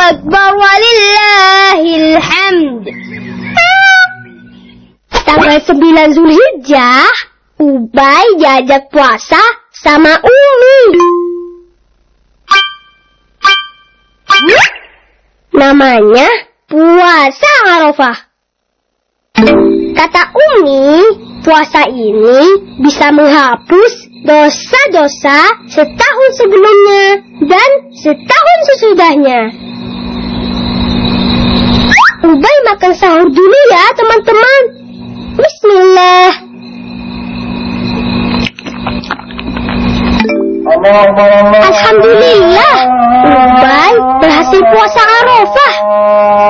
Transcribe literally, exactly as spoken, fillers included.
akbar walillahil hamd. Tanggal sembilan Zulhijjah, Ubay diajak puasa sama Umi. Namanya puasa Arafah. Kata Umi, puasa ini bisa menghapus dosa-dosa setahun sebelumnya dan setahun sesudahnya. Ubay makan sahur dulu ya teman-teman. Bismillah. Alhamdulillah, Ubay berhasil puasa Arafah.